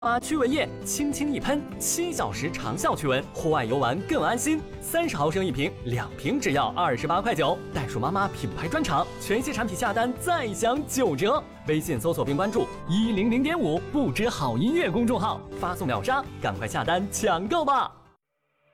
驱蚊液轻轻一喷，7小时长效驱蚊，户外游玩更安心。30毫升一瓶，2瓶只要28块9，袋鼠妈妈品牌专场，全系产品下单再享9折。微信搜索并关注100.5不知好音乐公众号，发送秒杀，赶快下单抢购吧！